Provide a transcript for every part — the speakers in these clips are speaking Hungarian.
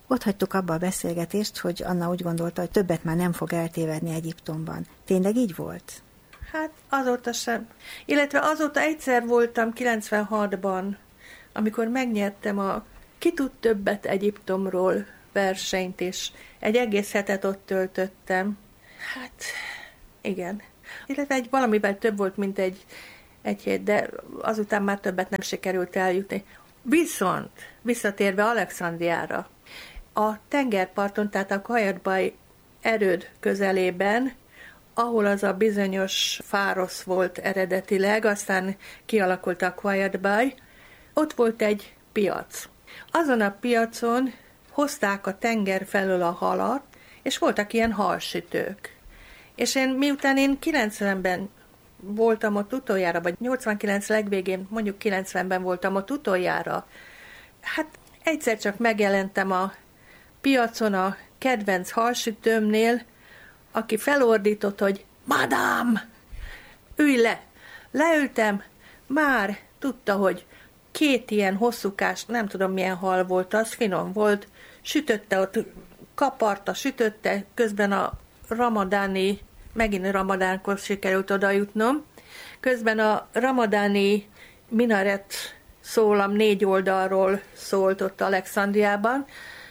Ott hagytuk abba a beszélgetést, hogy Anna úgy gondolta, hogy többet már nem fog eltévedni Egyiptomban. Tényleg így volt? Hát azóta sem. Illetve azóta egyszer voltam 96-ban, amikor megnyertem a Ki tud többet Egyiptomról versenyt, és egy egész hetet ott töltöttem. Hát igen. Illetve valamivel több volt, mint egy hét, de azután már többet nem sikerült eljutni. Viszont visszatérve Alexandriára, a tengerparton, tehát a Kajatbaj erőd közelében, ahol az a bizonyos Fárosz volt eredetileg, aztán kialakult a Kajatbaj, ott volt egy piac. Azon a piacon hozták a tenger felől a halat, és voltak ilyen halsütők. És miután én 90-ben voltam ott utoljára, vagy 89 legvégén, mondjuk 90-ben voltam ott utoljára, hát egyszer csak megjelentem a piacon a kedvenc halsütőmnél, aki felordított, hogy Madám, ülj le! Leültem, már tudta, hogy 2 ilyen hosszúkás, nem tudom milyen hal volt, az finom volt, sütötte ott, kaparta, sütötte, közben a ramadáni, megint ramadánkor sikerült oda jutnom, közben a ramadáni minaret szólam 4 oldalról szólt ott Alexandriában,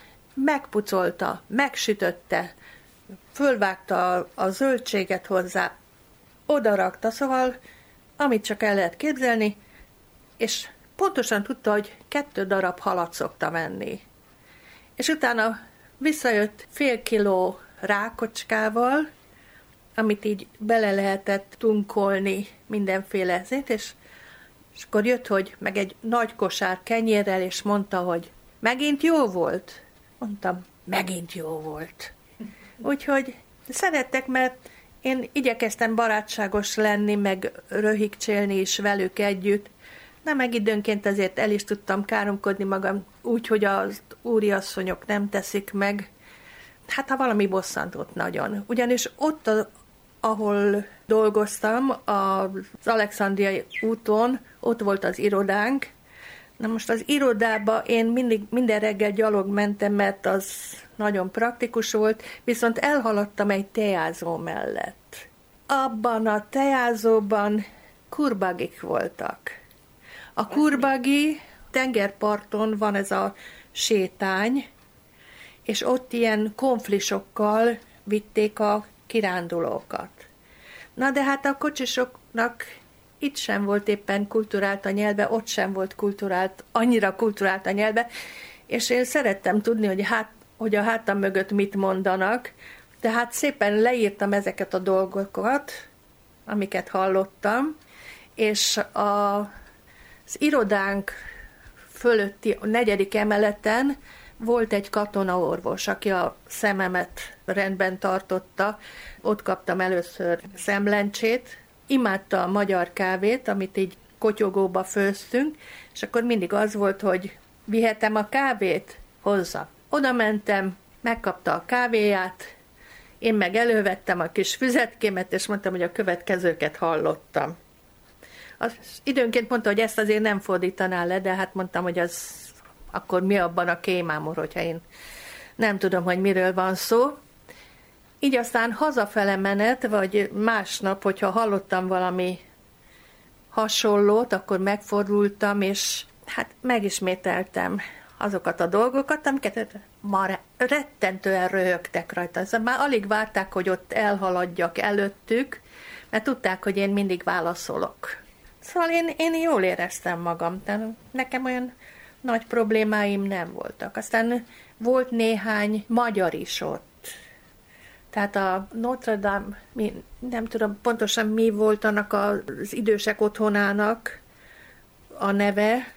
megpucolta, megsütötte, fölvágta a zöldséget hozzá, odarakta, szóval amit csak el lehet képzelni, és pontosan tudta, hogy 2 darab halat szokta venni. És utána visszajött fél kiló rákocskával, amit így bele lehetett tunkolni mindenféle szét, és akkor jött, hogy meg egy nagy kosár kenyérrel, és mondta, hogy megint jó volt? Mondtam, megint jó volt. Úgyhogy szerettek, mert én igyekeztem barátságos lenni, meg röhigcsélni is velük együtt. Na, meg időnként azért el is tudtam káromkodni magam úgy, hogy az úriasszonyok nem teszik meg. Hát, ha valami bosszantott nagyon. Ugyanis ott, ahol dolgoztam, az Alexandriai úton, ott volt az irodánk. Na most az irodába én minden reggel gyalog mentem, mert az nagyon praktikus volt, viszont elhaladtam egy teázó mellett. Abban a teázóban kurbagik voltak. A kurbagi tengerparton van ez a sétány, és ott ilyen konflisokkal vitték a kirándulókat. Na de hát a kocsisoknak itt sem volt éppen kulturált a nyelve, ott sem volt annyira kulturált a nyelve, és én szerettem tudni, hogy a hátam mögött mit mondanak, tehát szépen leírtam ezeket a dolgokat, amiket hallottam, és az irodánk fölötti a 4. emeleten volt egy katonaorvos, aki a szememet rendben tartotta, ott kaptam először szemlencsét, imádta a magyar kávét, amit így kotyogóba főztünk, és akkor mindig az volt, hogy vihetem a kávét? Hozza. Oda mentem, megkapta a kávéját, én meg elővettem a kis füzetkémet, és mondtam, hogy a következőket hallottam. Az időnként mondta, hogy ezt azért nem fordítaná le, de hát mondtam, hogy az akkor mi abban a kémámor, hogyha én nem tudom, hogy miről van szó. Így aztán hazafele menet, vagy másnap, hogyha hallottam valami hasonlót, akkor megfordultam, és hát megismételtem azokat a dolgokat, amiket már rettentően röhögtek rajta. Szóval már alig várták, hogy ott elhaladjak előttük, mert tudták, hogy én mindig válaszolok. Szóval én jól éreztem magam, de nekem olyan nagy problémáim nem voltak. Aztán volt néhány magyar is ott. Tehát a Notre Dame, nem tudom pontosan mi volt annak az idősek otthonának a neve,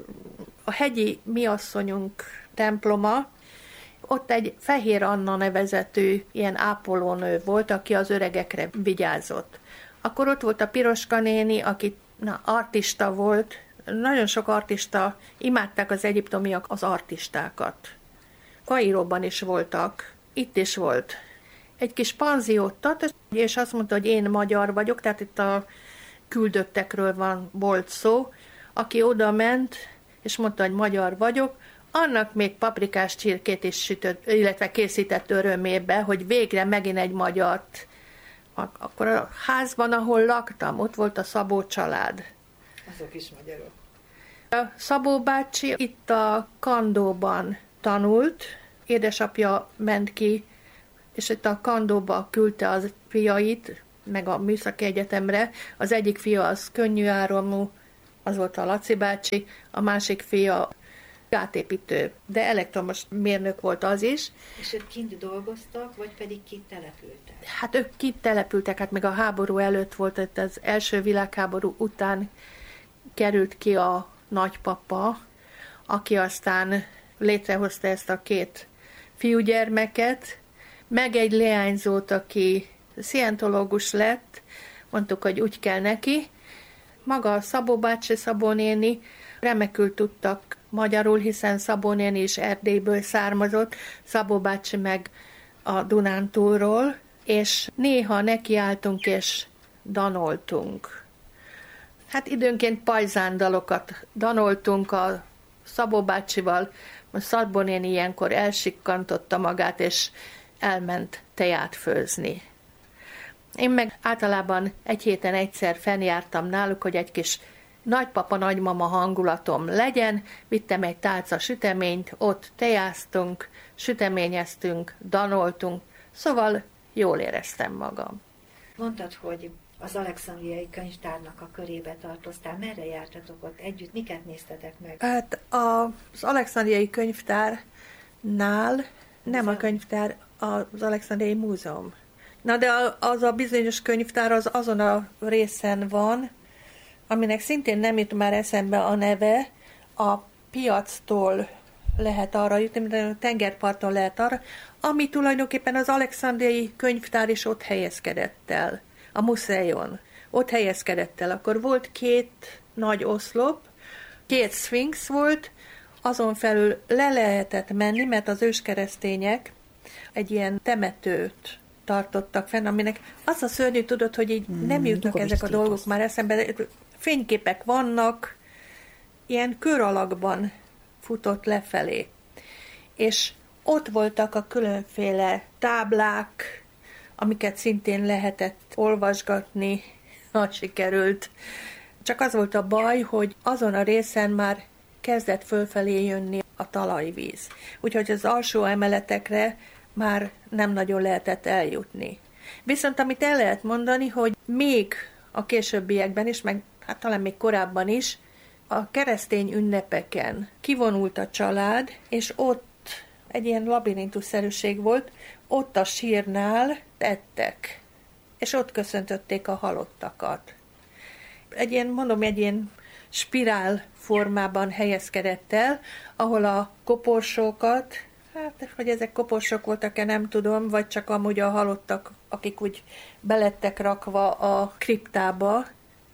a hegyi miasszonyunk temploma, ott egy Fehér Anna nevezetű ilyen ápolónő volt, aki az öregekre vigyázott. Akkor ott volt a Piroska néni, aki artista volt, nagyon sok artista, imádták az egyiptomiak az artistákat. Kairóban is voltak, itt is volt. Egy kis panziót tart, és azt mondta, hogy én magyar vagyok, tehát itt a küldöttekről volt szó, aki oda ment, és mondta, hogy magyar vagyok, Annak még paprikás csirkét is sütött, illetve készített örömébe, hogy végre megint egy magyart. Akkor a házban, ahol laktam, ott volt a Szabó család. Azok is magyarok. A Szabó bácsi itt a Kandóban tanult, édesapja ment ki, és itt a Kandóba küldte az fiait, meg a Műszaki Egyetemre. Az egyik fia az könnyű áramú, az volt a Laci bácsi, a másik fia gátépítő, de elektromos mérnök volt az is. És ők kint dolgoztak, vagy pedig kint települtek? Hát ők kint települtek, hát még a háború előtt volt, tehát az első világháború után került ki a nagypapa, aki aztán létrehozta ezt a 2 fiúgyermeket, meg egy leányzót, aki szientológus lett, mondtuk, hogy úgy kell neki. Maga a Szabó bácsi, Szabó néni remekül tudtak magyarul, hiszen Szabó néni is Erdélyből származott, Szabó bácsi meg a Dunántúlról, és néha nekiálltunk és danoltunk. Hát időnként pajzándalokat danoltunk a Szabó bácsival, a Szabó néni ilyenkor elsikkantotta magát, és elment teját főzni. Én meg általában egy héten egyszer fennjártam náluk, hogy egy kis nagypapa, nagymama hangulatom legyen, vittem egy tálca süteményt, ott tejáztunk, süteményeztünk, danoltunk, szóval jól éreztem magam. Mondtad, hogy az Alexandriai Könyvtárnak a körébe tartoztál. Merre jártatok ott együtt? Miket néztetek meg? Hát az Alexandriai Könyvtárnál, nem a könyvtár, az Alexandriai Múzeum. Na de az a bizonyos könyvtár az azon a részen van, aminek szintén nem jut már eszembe a neve, a piactól lehet arra jutni, a tengerparton lehet arra, ami tulajdonképpen az Alexandriai Könyvtár is ott helyezkedett el, a Muszeion. Ott helyezkedett el. Akkor volt 2 nagy oszlop, 2 szfinx volt, azon felül le lehetett menni, mert az őskeresztények egy ilyen temetőt tartottak fenn, aminek az a szörnyű, tudod, hogy így nem jutnak ezek a dolgok már eszembe. Fényképek vannak, ilyen kör alakban futott lefelé. És ott voltak a különféle táblák, amiket szintén lehetett olvasgatni, ha sikerült. Csak az volt a baj, hogy azon a részen már kezdett fölfelé jönni a talajvíz. Úgyhogy az alsó emeletekre már nem nagyon lehetett eljutni. Viszont amit el lehet mondani, hogy még a későbbiekben is, meg hát talán még korábban is, a keresztény ünnepeken kivonult a család, és ott egy ilyen labirintusszerűség volt, ott a sírnál ettek, és ott köszöntötték a halottakat. Egy ilyen spirál formában helyezkedett el, ahol a koporsókat, hát, hogy ezek koporsok voltak-e, nem tudom, vagy csak amúgy a halottak, akik úgy belettek rakva a kriptába,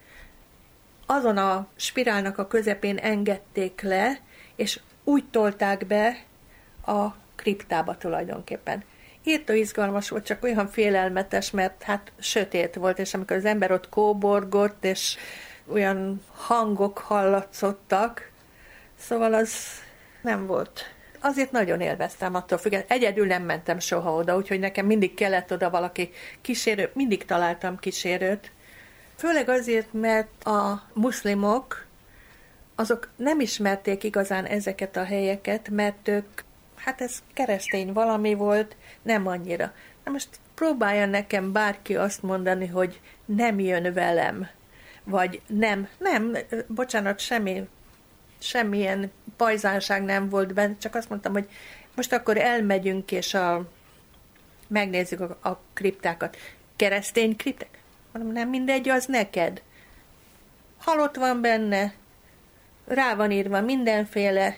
azon a spirálnak a közepén engedték le, és úgy tolták be a kriptába tulajdonképpen. Írtó izgalmas volt, csak olyan félelmetes, mert hát sötét volt, és amikor az ember ott kóborgott, és olyan hangok hallatszottak, szóval az nem volt. Azért nagyon élveztem attól függetlenül. Egyedül nem mentem soha oda, úgyhogy nekem mindig kellett oda valaki kísérő, mindig találtam kísérőt. Főleg azért, mert a muszlimok, azok nem ismerték igazán ezeket a helyeket, mert ők, hát ez keresztény valami volt, nem annyira. Na most próbálja nekem bárki azt mondani, hogy nem jön velem, vagy nem, bocsánat, semmilyen pajzánság nem volt benne, csak azt mondtam, hogy most akkor elmegyünk, és megnézzük a kriptákat. Keresztény kripták? Mondom, nem mindegy, az neked. Halott van benne, rá van írva mindenféle,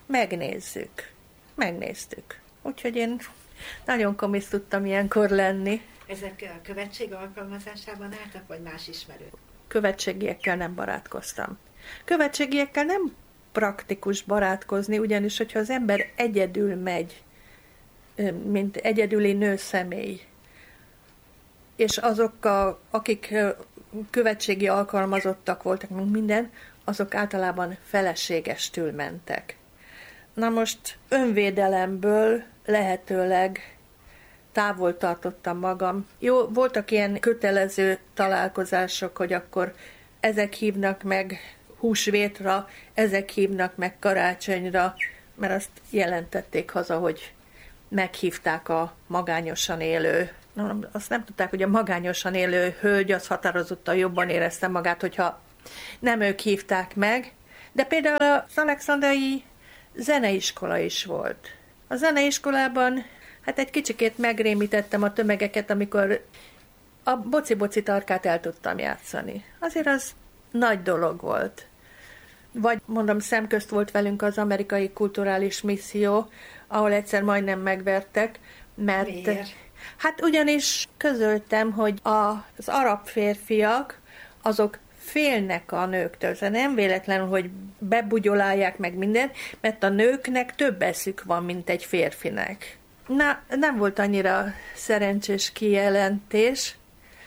megnéztük. Úgyhogy én nagyon komisz tudtam ilyenkor lenni. Ezek a követség alkalmazásában álltak, vagy más ismerők? Követségiekkel nem barátkoztam. Követségiekkel nem praktikus barátkozni, ugyanis, hogyha az ember egyedül megy, mint egyedüli nőszemély, és azok, akik követségi alkalmazottak voltak, minden, azok általában feleségestül mentek. Na most önvédelemből lehetőleg távol tartottam magam. Jó, voltak ilyen kötelező találkozások, hogy akkor ezek hívnak meg húsvétra, ezek hívnak meg karácsonyra, mert azt jelentették haza, hogy meghívták a magányosan élő. Azt nem tudták, hogy a magányosan élő hölgy az határozottan jobban érezte magát, hogyha nem ők hívták meg. De például az alexandriai zeneiskola is volt. A zeneiskolában hát egy kicsikét megrémítettem a tömegeket, amikor a boci-boci tarkát el tudtam játszani. Azért az nagy dolog volt. Vagy mondom, szemközt volt velünk az amerikai kulturális misszió, ahol egyszer majdnem megvertek, mert miért? Hát ugyanis közöltem, hogy az arab férfiak azok félnek a nőktől. Szóval nem véletlenül, hogy bebugyolálják meg mindent, mert a nőknek több eszük van, mint egy férfinek. Na, nem volt annyira szerencsés kijelentés,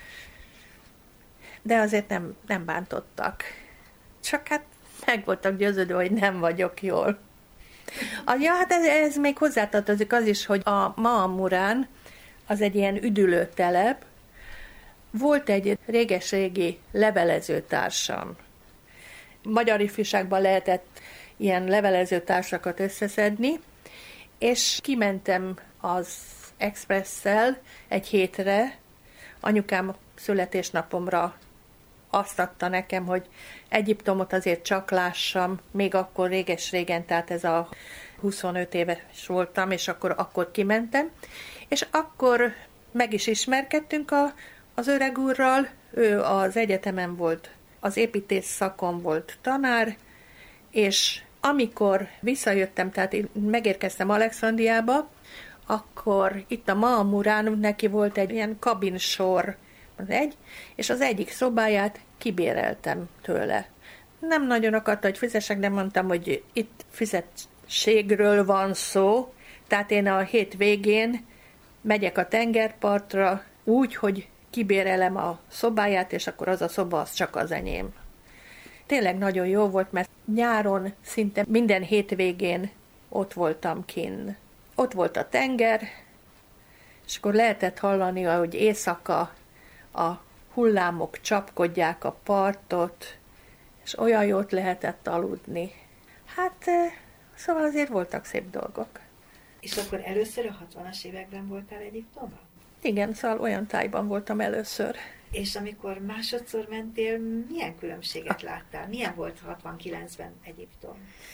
de azért nem bántottak. Csak hát meg voltak győződve, hogy nem vagyok jól. Ja, hát ez még hozzátartozik az is, hogy a Maamurán, az egy ilyen üdülőtelep, volt egy réges-régi levelezőtársam. Magyar ifjúságban lehetett ilyen levelezőtársakat összeszedni, és kimentem az expresszel egy hétre, anyukám születésnapomra azt adta nekem, hogy Egyiptomot azért csak lássam, még akkor réges-régen, tehát ez a 25 éves voltam, és akkor kimentem, és akkor meg is ismerkedtünk az öreg úrral, ő az egyetemen volt, az építész szakon volt tanár, és amikor visszajöttem, tehát én megérkeztem Alexandriába, akkor itt a Maamurán neki volt egy ilyen kabinsor, és az egyik szobáját kibéreltem tőle. Nem nagyon akarta, hogy fizessek, de mondtam, hogy itt fizetségről van szó, tehát én a hét végén megyek a tengerpartra úgy, hogy kibérelem a szobáját, és akkor az a szoba az csak az enyém. Tényleg nagyon jó volt, mert nyáron szinte minden hétvégén ott voltam kinn. Ott volt a tenger, és akkor lehetett hallani, hogy éjszaka a hullámok csapkodják a partot, és olyan jót lehetett aludni. Hát, szóval azért voltak szép dolgok. És akkor először a 60-as években voltál Egyiptomban? Igen, szóval olyan tájban voltam először. És amikor másodszor mentél, milyen különbséget láttál? Milyen volt 69-ben Egyiptom?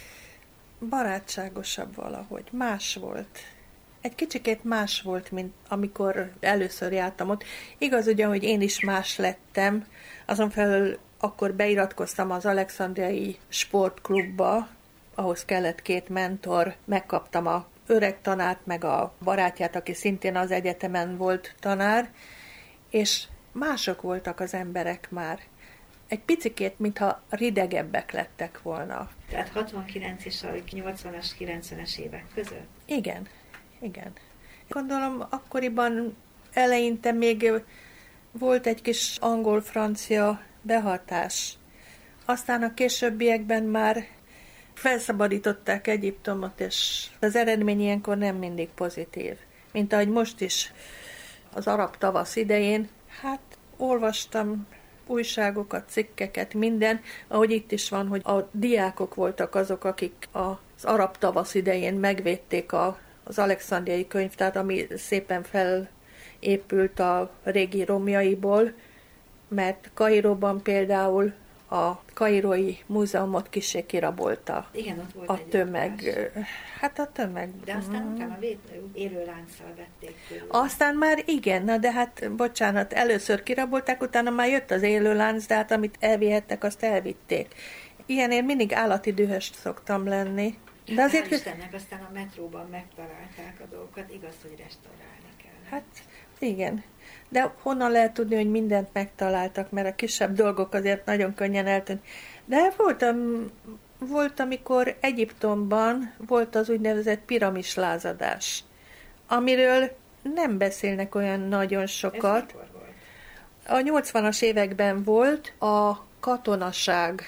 Barátságosabb valahogy, más volt. Egy kicsikét más volt, mint amikor először jártam ott. Igaz ugye, hogy én is más lettem, azon felül akkor beiratkoztam az Alexandriai Sportklubba, ahhoz kellett 2 mentor, megkaptam a öreg tanárt, meg a barátját, aki szintén az egyetemen volt tanár, és mások voltak az emberek már. Egy picikét, mintha ridegebbek lettek volna. Tehát 69 és a 80-as, 90-es évek között? Igen, igen. Gondolom, akkoriban eleinte még volt egy kis angol-francia behatás. Aztán a későbbiekben már felszabadították Egyiptomot, és az eredmény ilyenkor nem mindig pozitív. Mint ahogy most is az arab tavasz idején, hát olvastam újságokat, cikkeket, minden, ahogy itt is van, hogy a diákok voltak azok, akik az arab tavasz idején megvédték az alexandriai könyvtárat, ami szépen felépült a régi romjaiból, mert Kairóban például a kairói múzeumot kissé kirabolta. Igen, ott volt a tömeg. Lakás. Hát a tömeg. De aztán utána élő lánccal vették tőle. Aztán már igen, na de hát bocsánat, először kirabolták, utána már jött az élő lánc, de hát amit elvihettek, azt elvitték. Ilyenért mindig állati dühöst szoktam lenni. De azért... Hál' Istennek aztán a metróban megtalálták a dolgokat, igaz, hogy restaurálni kell. Hát igen. De honnan lehet tudni, hogy mindent megtaláltak, mert a kisebb dolgok azért nagyon könnyen eltűnt. De volt, amikor Egyiptomban volt az úgynevezett piramislázadás, amiről nem beszélnek olyan nagyon sokat. Ez mikor volt? A 80-as években volt, a katonaság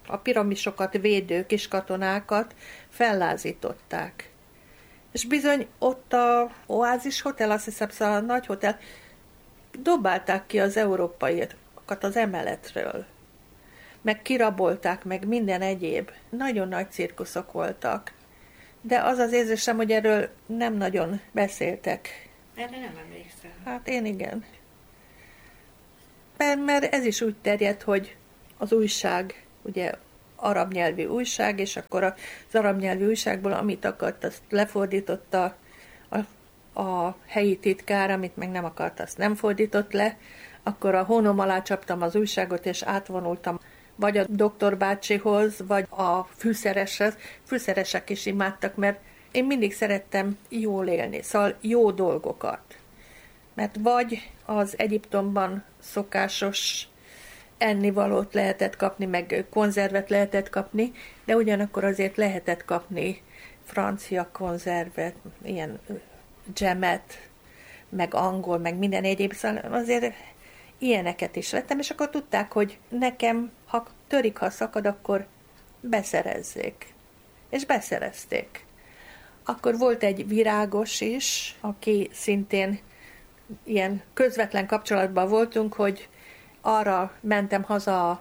a piramisokat védő kis katonákat fellázították. És bizony ott a Oázis Hotel, azt hiszem, szóval a nagy hotel, dobálták ki az európaiakat az emeletről. Meg kirabolták, meg minden egyéb. Nagyon nagy cirkuszok voltak. De az az érzésem, hogy erről nem nagyon beszéltek. Erre nem emlékszem. Hát én igen. Mert ez is úgy terjedt, hogy az újság, ugye arab nyelvű újság, és akkor az arab nyelvű újságból, amit akart, azt lefordította a helyi titkár, amit meg nem akart, azt nem fordított le. Akkor a hónom alá csaptam az újságot, és átvonultam vagy a doktor bácsihoz, vagy a fűszereshez. Fűszeresek is imádtak, mert én mindig szerettem jól élni, szóval jó dolgokat. Mert vagy az Egyiptomban szokásos ennivalót lehetett kapni, meg konzervet lehetett kapni, de ugyanakkor azért lehetett kapni francia konzervet, ilyen dzsemet, meg angol, meg minden egyéb, szóval azért ilyeneket is vettem, és akkor tudták, hogy nekem, ha törik, ha szakad, akkor beszerezzék. És beszerezték. Akkor volt egy virágos is, aki szintén ilyen közvetlen kapcsolatban voltunk, hogy arra mentem haza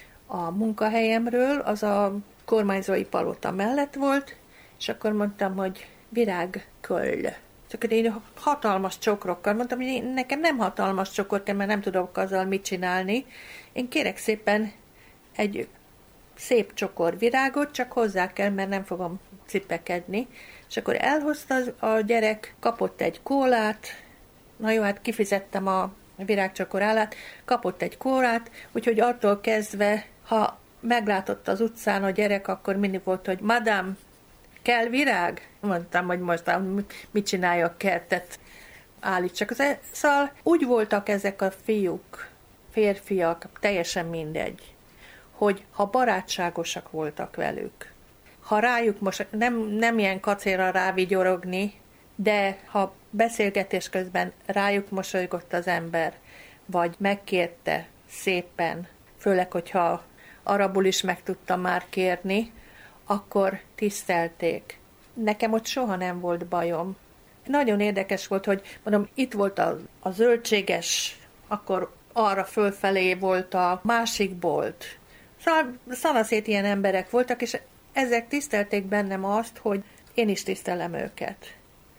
a munkahelyemről, az a kormányzói palota mellett volt, és akkor mondtam, hogy virágköl. Csak én hatalmas csokrokkal mondtam, hogy nekem nem hatalmas csokor kell, mert nem tudok azzal mit csinálni. Én kérek szépen egy szép csokor virágot, csak hozzá kell, mert nem fogom cipekedni. És akkor elhozta a gyerek, kapott egy kólát, na jó, hát kifizettem a virágcsokor állát, kapott egy kólát, úgyhogy attól kezdve, ha meglátott az utcán a gyerek, akkor mindig volt, hogy Madame, kell virág? Mondtam, hogy most mit csináljak, kertet állítsak. Szóval úgy voltak ezek a fiúk, férfiak, teljesen mindegy, hogy ha barátságosak voltak velük, ha rájuk most nem ilyen kacéra rávigyorogni, de ha beszélgetés közben rájuk mosolygott az ember, vagy megkérte szépen, főleg, hogyha arabul is meg tudta már kérni, akkor tisztelték. Nekem ott soha nem volt bajom. Nagyon érdekes volt, hogy mondom, itt volt a zöldséges, akkor arra fölfelé volt a másik bolt. Szóval szanaszét ilyen emberek voltak, és ezek tisztelték bennem azt, hogy én is tisztelem őket.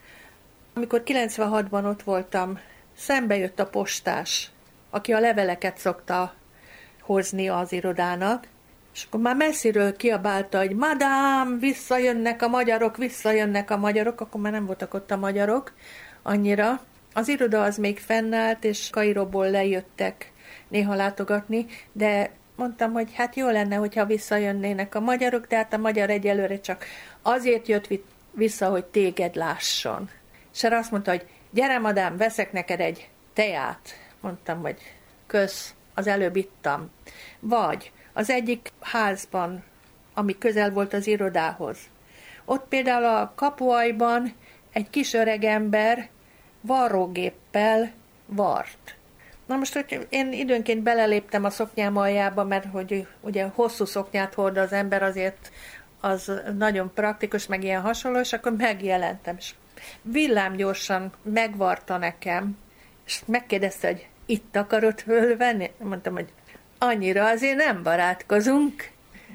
Amikor 96-ban ott voltam, szembe jött a postás, aki a leveleket szokta hozni az irodának, és akkor már messziről kiabálta, hogy Madám, visszajönnek a magyarok, akkor már nem voltak ott a magyarok annyira. Az iroda az még fennállt, és Kairóból lejöttek néha látogatni, de mondtam, hogy hát jó lenne, hogyha visszajönnének a magyarok, de hát a magyar egyelőre csak azért jött vissza, hogy téged lásson. És erre azt mondta, hogy gyere, Madám, veszek neked egy teát. Mondtam, hogy kösz, az előbb ittam. Vagy az egyik házban, ami közel volt az irodához. Ott például a kapuajban egy kis öreg ember varrógéppel vart. Na most, hogy én időnként beleléptem a szoknyám aljába, mert hogy ugye hosszú szoknyát hord az ember, azért az nagyon praktikus, meg ilyen hasonló, és akkor megjelentem, és villámgyorsan megvarta nekem, és megkérdezte, hogy itt akarod fölvenni? Mondtam, hogy annyira azért nem barátkozunk,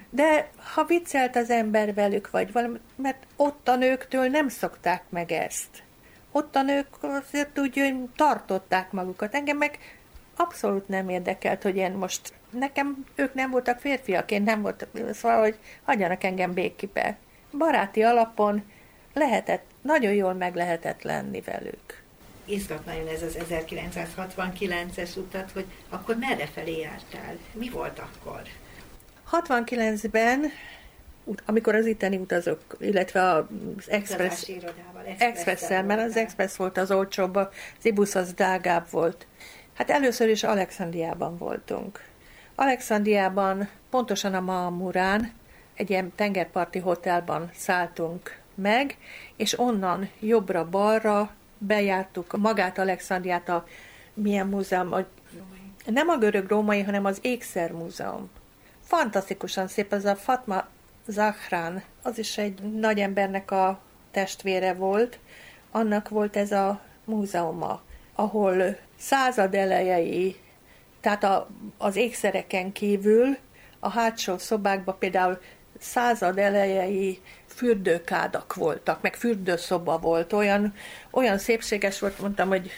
de ha viccelt az ember velük, vagy valami, mert ott a nőktől nem szokták meg ezt. Ott a nők azért úgy tartották magukat. Engem meg abszolút nem érdekelt, hogy én most, nekem ők nem voltak férfiak, én nem voltam, szóval, hogy hagyjanak engem békibe. Baráti alapon lehetett, nagyon jól meg lehetett lenni velük. Izgat nagyon ez az 1969-es utat, hogy akkor merre felé jártál? Mi volt akkor? 69-ben, amikor az itteni utazók, illetve az Express-szel, mert az Express volt az olcsóbb, az Ibusz az drágább volt. Hát először is Alexandriában voltunk. Alexandriában, pontosan a Maamurán, egy ilyen tengerparti hotelban szálltunk meg, és onnan jobbra-balra bejártuk magát Alexandriát, milyen múzeum, nem a görög-római, hanem az Ékszermúzeum. fantasztikusan szép, az a Fatma Zahran, az is egy nagy embernek a testvére volt, annak volt ez a múzeuma, ahol század elejei, tehát az ékszereken kívül a hátsó szobákban például század elejei fürdőkádak voltak, meg fürdőszoba volt, olyan szépséges volt, mondtam, hogy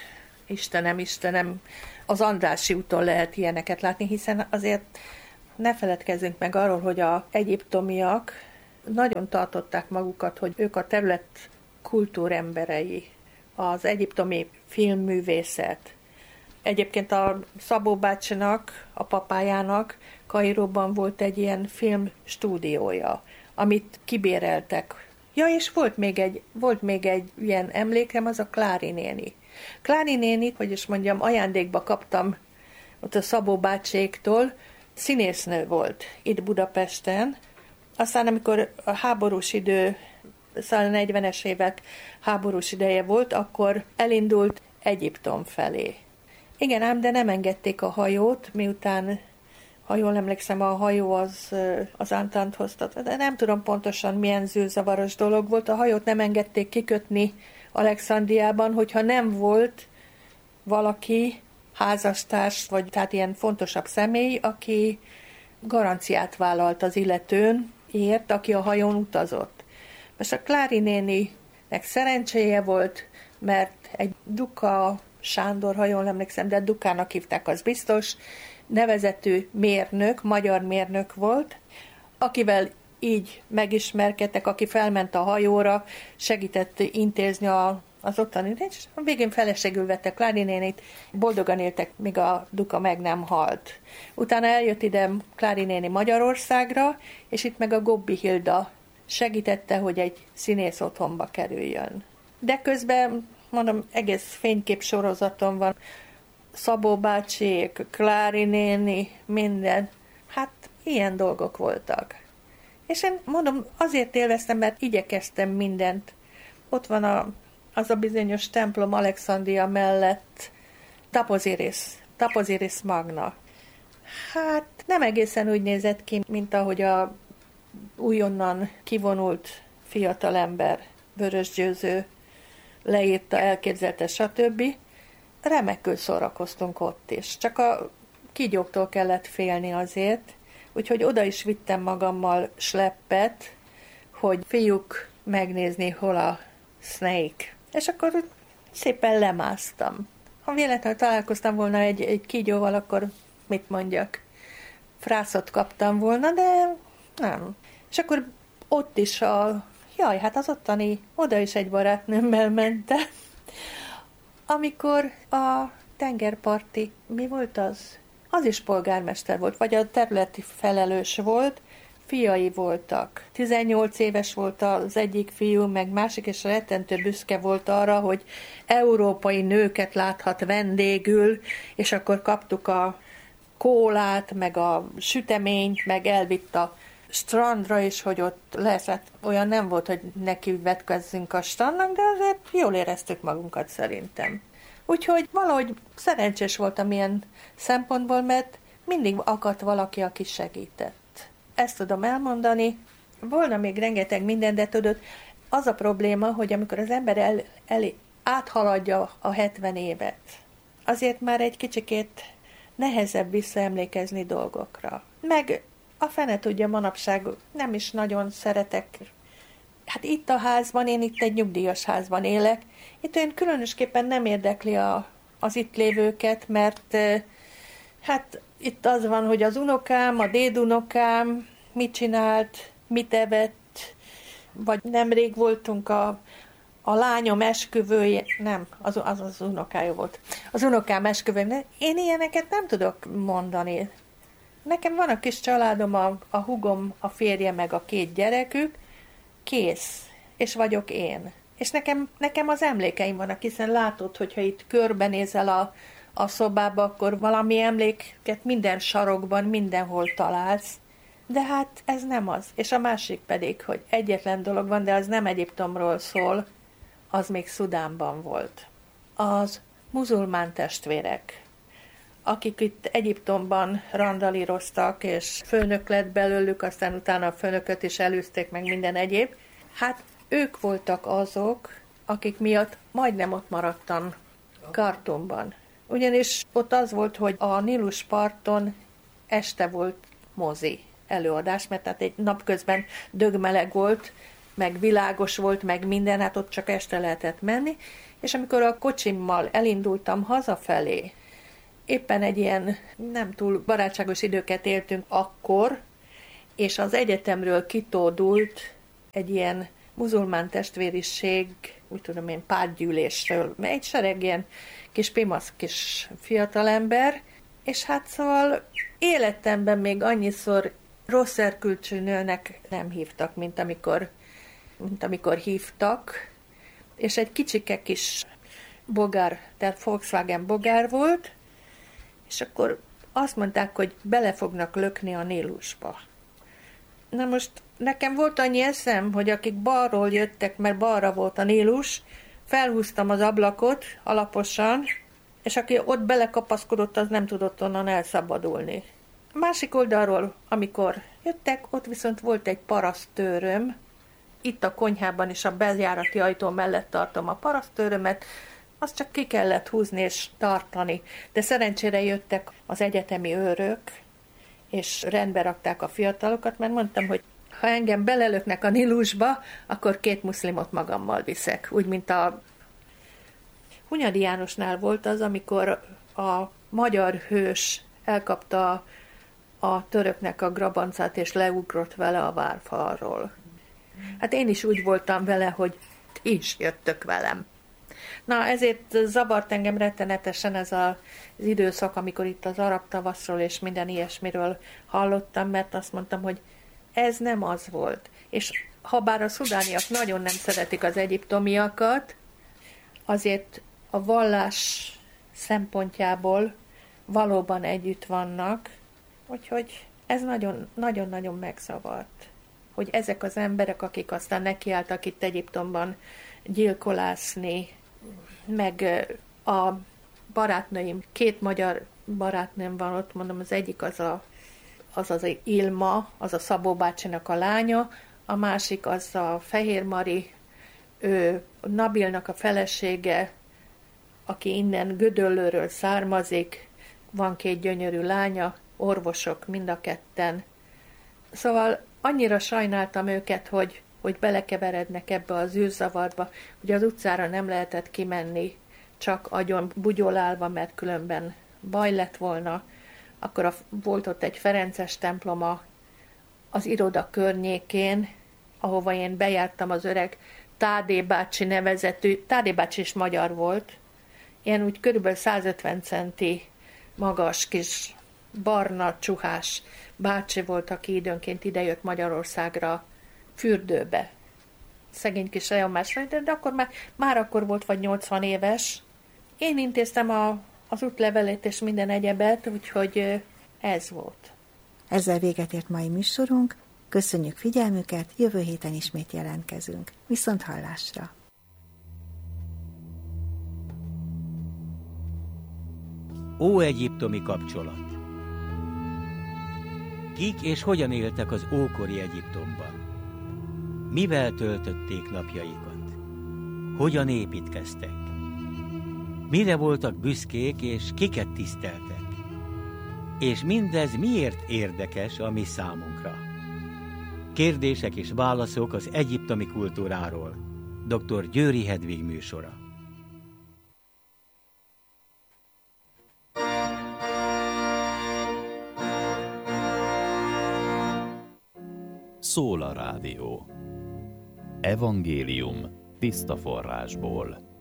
Istenem, az Andrássy úton lehet ilyeneket látni, hiszen azért ne feledkezzünk meg arról, hogy az egyiptomiak nagyon tartották magukat, hogy ők a terület kultúremberei, az egyiptomi filmművészet. Egyébként a Szabó bácsinak, a papájának Kairóban volt egy ilyen filmstúdiója, amit kibéreltek. Ja, és volt még egy ilyen emlékem, az a Klári néni. Klári nénit, hogy is mondjam, ajándékba kaptam ott a Szabó bácséktól, színésznő volt itt Budapesten. Aztán, amikor a háborús idő, szóval 40-es évek háborús ideje volt, akkor elindult Egyiptom felé. Igen ám, de nem engedték a hajót, miután, ha jól emlékszem, a hajó az Antant hozta. De nem tudom pontosan, milyen zűrzavaros dolog volt. A hajót nem engedték kikötni Alexandriában, hogyha nem volt valaki, házastárs, vagy tehát ilyen fontosabb személy, aki garanciát vállalt az illetőnért, aki a hajón utazott. Most a Klári néninek szerencséje volt, mert egy Duka Sándor, ha jól emlékszem, de Dukának hívták, az biztos, nevezetű mérnök, magyar mérnök volt, akivel így megismerkedtek, aki felment a hajóra, segített intézni az ottani, és a végén feleségül vette Klári nénit, boldogan éltek, míg a Duka meg nem halt. Utána eljött ide Klári néni Magyarországra, és itt meg a Gobbi Hilda segítette, hogy egy színész otthonba kerüljön. De közben, mondom, egész fénykép sorozaton van, Szabó bácsiék, Klári néni, minden. Hát ilyen dolgok voltak. És én mondom, azért élveztem, mert igyekeztem mindent. Ott van az a bizonyos templom Alexandria mellett, Taposiris Magna. Hát nem egészen úgy nézett ki, mint ahogy a újonnan kivonult fiatalember, vörösgyőző leírta, elképzelte, stb. Remekül szórakoztunk ott is. Csak a kígyóktól kellett félni azért, úgyhogy oda is vittem magammal sleppet, hogy fiúk megnézni, hol a Snake. És akkor szépen lemásztam. Ha véletlenül találkoztam volna egy kígyóval, akkor mit mondjak? Frászot kaptam volna, de nem. És akkor ott is hát az ottani, oda is egy barátnőmmel mentem. Amikor a tengerparti, mi volt az? Az is polgármester volt, vagy a területi felelős volt, fiai voltak. 18 éves volt az egyik fiú, meg másik, és rettentő büszke volt arra, hogy európai nőket láthat vendégül, és akkor kaptuk a kólát, meg a süteményt, meg elvitt a strandra is, hogy ott lesz. Hát olyan nem volt, hogy neki vetkezzünk a strandnak, de azért jól éreztük magunkat szerintem. Úgyhogy valahogy szerencsés voltam ilyen szempontból, mert mindig akadt valaki, aki segített. Ezt tudom elmondani. Volna még rengeteg minden, de tudod, az a probléma, hogy amikor az ember áthaladja a 70 évet, azért már egy kicsikét nehezebb visszaemlékezni dolgokra. Meg a fene tudja, manapság nem is nagyon szeretek. Hát itt a házban, én itt egy nyugdíjas házban élek, itt olyan különösképpen nem érdekli az itt lévőket, mert hát itt az van, hogy az unokám, a dédunokám mit csinált, mit evett, vagy nemrég voltunk a lányom esküvője, nem, az unokája volt. Az unokám esküvője, én ilyeneket nem tudok mondani. Nekem van a kis családom, a húgom, a férje, meg a 2 gyerekük, kész, és vagyok én. És nekem az emlékeim vannak, hiszen látod, hogyha itt körbenézel a szobába, akkor valami emléket minden sarokban, mindenhol találsz. De hát ez nem az. És a másik pedig, hogy egyetlen dolog van, de az nem Egyiptomról szól, az még Szudánban volt. Az muzulmán testvérek, akik itt Egyiptomban randalíroztak, és főnök lett belőlük, aztán utána a főnököt is elűzték, meg minden egyéb. Hát ők voltak azok, akik miatt majdnem ott maradtam Kartumban. Ugyanis ott az volt, hogy a Nílus parton este volt mozi előadás, mert tehát egy napközben dögmeleg volt, meg világos volt, meg minden, hát ott csak este lehetett menni, és amikor a kocsimmal elindultam hazafelé, éppen egy ilyen nem túl barátságos időket éltünk akkor, és az egyetemről kitódult egy ilyen muzulmán testvériség, úgy tudom én, pártgyűlésről, egy sereg ilyen kis pimasz kis fiatalember, és hát szóval életemben még annyiszor rossz erkölcsű nőnek nem hívtak, mint amikor hívtak, és egy kicsike kis bogár, tehát Volkswagen bogár volt, és akkor azt mondták, hogy bele fognak lökni a Nílusba. Na most nekem volt annyi eszem, hogy akik balról jöttek, mert balra volt a Nílus, felhúztam az ablakot alaposan, és aki ott belekapaszkodott, az nem tudott onnan elszabadulni. A másik oldalról, amikor jöttek, ott viszont volt egy paraszttőröm, itt a konyhában is a bejárati ajtó mellett tartom a paraszttőrömet, azt csak ki kellett húzni és tartani. De szerencsére jöttek az egyetemi őrök, és rendbe rakták a fiatalokat, mert mondtam, hogy ha engem belelöknek a Nílusba, akkor 2 muszlimot magammal viszek. Úgy, mint a Hunyadi Jánosnál volt az, amikor a magyar hős elkapta a töröknek a grabancát, és leugrott vele a várfalról. Hát én is úgy voltam vele, hogy ti is jöttök velem. Na, ezért zavart engem rettenetesen ez az időszak, amikor itt az arab tavaszról és minden ilyesmiről hallottam, mert azt mondtam, hogy ez nem az volt. És ha bár a szudániak nagyon nem szeretik az egyiptomiakat, azért a vallás szempontjából valóban együtt vannak, úgyhogy ez nagyon-nagyon megzavart, hogy ezek az emberek, akik aztán nekiálltak itt Egyiptomban gyilkolászni, meg a barátnőim, 2 magyar barátnőm van ott, mondom, az egyik az Ilma, az a Szabó bácsinak a lánya, a másik az a Fehér Mari, ő Nabilnak a felesége, aki innen Gödöllőről származik, van 2 gyönyörű lánya, orvosok mind a ketten. Szóval annyira sajnáltam őket, hogy belekeverednek ebbe az űrzavarba, hogy az utcára nem lehetett kimenni, csak agyon bugyolálva, mert különben baj lett volna. Akkor volt ott egy ferences temploma az iroda környékén, ahova én bejártam, az öreg Tádé bácsi nevezetű, Tádé bácsi is magyar volt, ilyen úgy körülbelül 150 centi magas kis barna csuhás bácsi volt, aki időnként idejött Magyarországra fürdőbe. Szegény kis rejomásra, de akkor már akkor volt vagy 80 éves. Én intéztem az útlevelét és minden egyebet, úgyhogy ez volt. Ezzel véget ért mai műsorunk. Köszönjük figyelmüket, jövő héten ismét jelentkezünk. Viszont hallásra! Óegyiptomi kapcsolat. Kik és hogyan éltek az ókori Egyiptomban? Mivel töltötték napjaikat? Hogyan építkeztek? Mire voltak büszkék és kiket tiszteltek? És mindez miért érdekes a mi számunkra? Kérdések és válaszok az egyiptomi kultúráról. Dr. Győri Hedvig műsora. Szól a rádió. Evangélium tiszta forrásból.